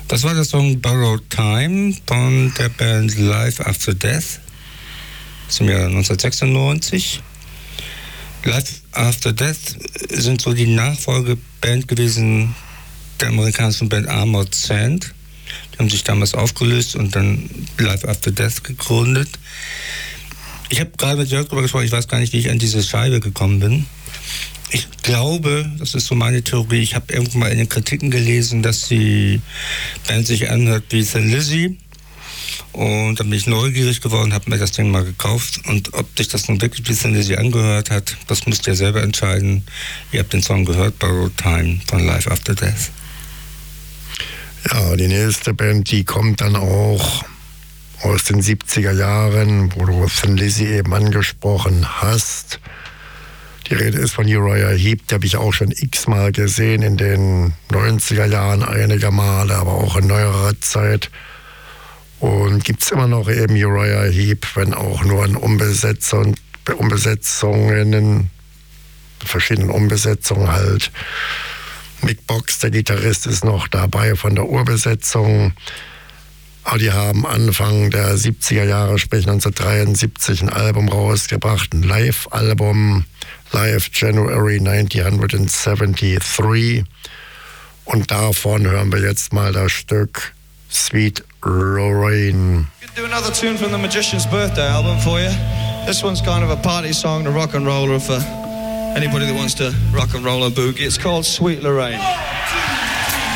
Das war der Song Borrowed Time von der Band Life After Death aus dem Jahr 1996. Life After Death sind so die Nachfolgeband gewesen der amerikanischen Band Armored Saint. Die haben sich damals aufgelöst und dann Life After Death gegründet. Ich habe gerade mit Jörg darüber gesprochen, ich weiß gar nicht, wie ich an diese Scheibe gekommen bin. Ich glaube, das ist so meine Theorie, ich habe irgendwo mal in den Kritiken gelesen, dass die Band sich anhört wie Thin Lizzy. Und dann bin ich neugierig geworden, habe mir das Ding mal gekauft. Und ob sich das nun wirklich wie Thin Lizzy angehört hat, das müsst ihr selber entscheiden. Ihr habt den Song gehört, Borrowed Time von Life After Death. Ja, die nächste Band, die kommt dann auch aus den 70er Jahren, wo du Thin Lizzy eben angesprochen hast. Die Rede ist von Uriah Heep, die habe ich auch schon x-mal gesehen, in den 90er Jahren einige Male, aber auch in neuerer Zeit. Und gibt es immer noch eben Uriah Heep, wenn auch nur in Umbesetzungen, verschiedenen Umbesetzungen halt. Mick Box, der Gitarrist, ist noch dabei von der Urbesetzung. Aber die haben Anfang der 70er Jahre, sprich 1973, ein Album rausgebracht, ein Live-Album, Live January 1973. Und davon hören wir jetzt mal das Stück Sweet Lorraine. We could do another tune from the Magician's Birthday album for you. This one's kind of a party song, a rock and roller for anybody that wants to rock and roll a boogie. It's called Sweet Lorraine. 1, 2,